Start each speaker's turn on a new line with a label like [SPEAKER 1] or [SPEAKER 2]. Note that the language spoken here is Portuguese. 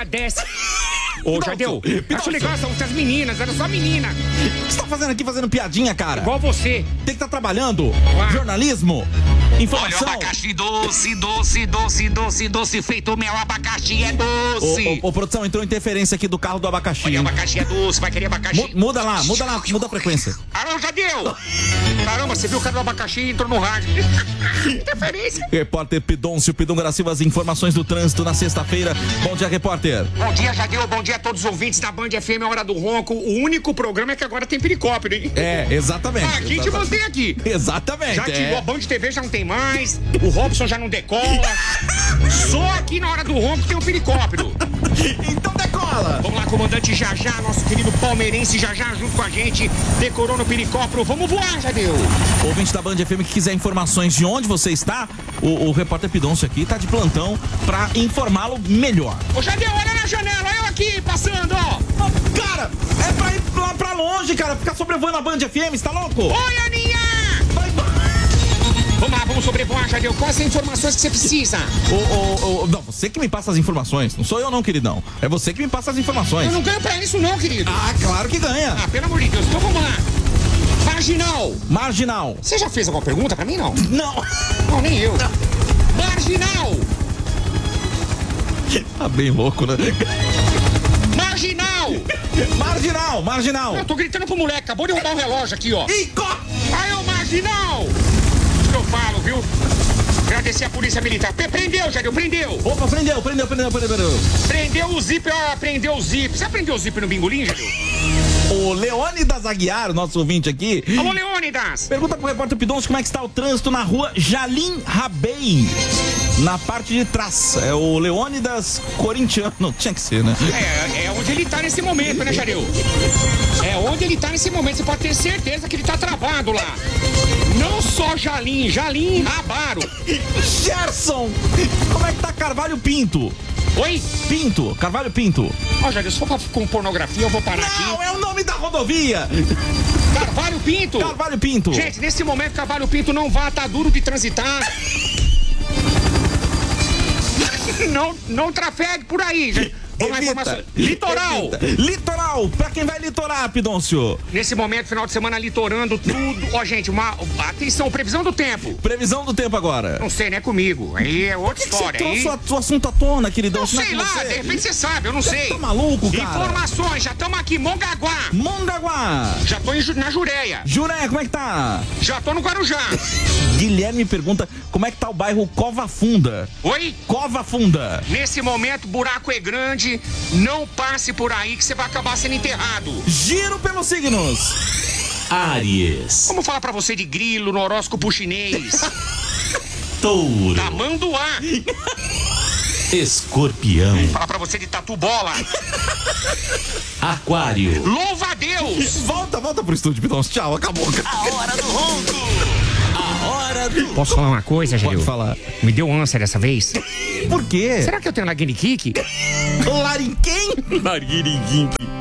[SPEAKER 1] desce. Ô, Jadeu, acho legal essa música das meninas, era só menina.
[SPEAKER 2] O que você tá fazendo aqui, fazendo piadinha, cara?
[SPEAKER 1] Igual você.
[SPEAKER 2] Tem que estar trabalhando. Jornalismo, informação.
[SPEAKER 3] Olha o abacaxi doce, feito mel, abacaxi é doce.
[SPEAKER 2] Ô, produção, entrou interferência aqui do carro do abacaxi.
[SPEAKER 3] Olha, o abacaxi é doce, vai querer abacaxi.
[SPEAKER 2] Muda a frequência.
[SPEAKER 1] Alô, Jadeu! Caramba, você viu o cara do abacaxi e entrou no rádio. Interferência.
[SPEAKER 2] Repórter Pidoncio Pidonga Silva, as informações do trânsito na sexta-feira. Bom dia, repórter.
[SPEAKER 1] Bom dia, Jadeu. Bom dia a todos os ouvintes da Band FM, a Hora do Ronco. O único programa é que agora tem pericóptero, hein?
[SPEAKER 2] É, exatamente.
[SPEAKER 1] A gente mantém aqui.
[SPEAKER 2] Exatamente.
[SPEAKER 1] Já tirou a Band TV, já não tem mais. O Robson já não decola. Só aqui na Hora do Ronco tem um pericóptero.
[SPEAKER 2] Então decola.
[SPEAKER 1] Vamos lá, comandante Jajá, nosso querido palmeirense Jajá, junto com a gente, decorou no pericóptero. Vamos voar, Jadeu.
[SPEAKER 2] Ouvinte da Band FM que quiser informações de onde você está, o repórter Pidoncio aqui tá de plantão pra informá-lo melhor.
[SPEAKER 1] Ô, Jadeu, olha na janela, eu aqui, passando, ó.
[SPEAKER 2] Cara, é pra ir lá pra longe, cara, ficar sobrevoando a Band FM, você tá louco?
[SPEAKER 1] Oi, Aninha! Vamos lá, vamos sobrevoar, Jadeu. Quais as informações que você precisa?
[SPEAKER 2] Não, você que me passa as informações. Não sou eu não, queridão. É você que me passa as informações.
[SPEAKER 1] Eu não ganho pra isso não, querido.
[SPEAKER 2] Ah, claro que ganha.
[SPEAKER 1] Ah, pelo amor de Deus. Então vamos lá. Marginal. Você já fez alguma pergunta pra mim, não?
[SPEAKER 2] Não.
[SPEAKER 1] Não, nem eu. Não. Marginal.
[SPEAKER 2] Tá bem louco, né? Marginal.
[SPEAKER 1] Eu tô gritando pro moleque. Acabou de roubar o relógio aqui, ó.
[SPEAKER 2] Ih,
[SPEAKER 1] aí, ô marginal. Isso que eu falo, viu? Agradecer a polícia militar. Prendeu, Jadeu, prendeu.
[SPEAKER 2] Opa, prendeu.
[SPEAKER 1] Prendeu o zíper, prendeu o zíper. Você aprendeu o zíper no bingolim, Jadeu?
[SPEAKER 2] O Leônidas Aguiar, nosso ouvinte aqui.
[SPEAKER 1] Alô, Leônidas.
[SPEAKER 2] Pergunta pro repórter Pidoncio como é que está o trânsito na rua Jalim Rabei, na parte de trás. É o Leônidas corintiano. Tinha que ser, né?
[SPEAKER 1] É onde ele tá nesse momento, né, Jadeu? É onde ele tá nesse momento. Você pode ter certeza que ele tá travado lá. Não só Jalim Rabaro.
[SPEAKER 2] Gerson, como é que tá Carvalho Pinto?
[SPEAKER 1] Oi?
[SPEAKER 2] Carvalho Pinto.
[SPEAKER 1] Ó, Jadeu, se for com pornografia, eu vou parar aqui.
[SPEAKER 2] Não, é o nome da rodovia.
[SPEAKER 1] Carvalho Pinto. Gente, nesse momento, Carvalho Pinto não vai, tá duro de transitar. Não trafegue por aí, gente. Vamos lá, informação.
[SPEAKER 2] Litoral, pra quem vai litorar, Pidoncio?
[SPEAKER 1] Nesse momento, final de semana, litorando tudo. Ó, gente, atenção, previsão do tempo.
[SPEAKER 2] Previsão do tempo agora.
[SPEAKER 1] Não sei, né, comigo. Aí é outra história.
[SPEAKER 2] Você trouxe o assunto à tona, queridão?
[SPEAKER 1] Não sei lá, de repente você sabe, eu não sei.
[SPEAKER 2] Tá maluco, cara?
[SPEAKER 1] Informações, já estamos aqui, Mongaguá. Já tô na Jureia.
[SPEAKER 2] Como é que tá?
[SPEAKER 1] Já tô no Guarujá.
[SPEAKER 2] Guilherme pergunta como é que tá o bairro Cova Funda.
[SPEAKER 1] Oi?
[SPEAKER 2] Cova Funda.
[SPEAKER 1] Nesse momento, buraco é grande. Não passe por aí que você vai acabar sendo enterrado.
[SPEAKER 2] Giro pelos signos.
[SPEAKER 4] Áries.
[SPEAKER 1] Vamos falar pra você de grilo no horóscopo chinês.
[SPEAKER 4] Touro.
[SPEAKER 1] Tamanduá.
[SPEAKER 4] Escorpião.
[SPEAKER 1] Falar pra você de tatu bola.
[SPEAKER 4] Aquário.
[SPEAKER 1] Louva a Deus.
[SPEAKER 2] Volta pro estúdio, Pidoncio. Tchau, acabou.
[SPEAKER 4] A hora do ronco. A hora do...
[SPEAKER 1] Posso falar uma coisa, Jadeu?
[SPEAKER 2] Pode falar.
[SPEAKER 1] Me deu ânsia dessa vez.
[SPEAKER 2] Por quê?
[SPEAKER 1] Será que eu tenho laguiniquique?
[SPEAKER 2] Larinquém?
[SPEAKER 4] Larinquim.